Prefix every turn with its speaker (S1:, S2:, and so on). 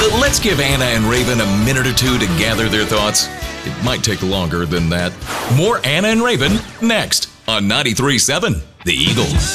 S1: Let's give Anna and Raven a minute or two to gather their thoughts. It might take longer than that. More Anna and Raven next on 93.7 The Eagle.